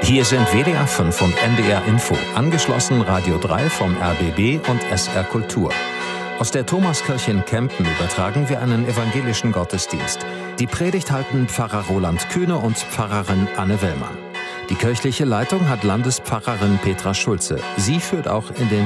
Hier sind WDR 5 und NDR Info, angeschlossen Radio 3 vom RBB und SR Kultur. Aus der Thomaskirche in Kempten übertragen wir einen evangelischen Gottesdienst. Die Predigt halten Pfarrer Roland Kühne und Pfarrerin Anne Wellmann. Die kirchliche Leitung hat Landespfarrerin Petra Schulze. Sie führt auch in den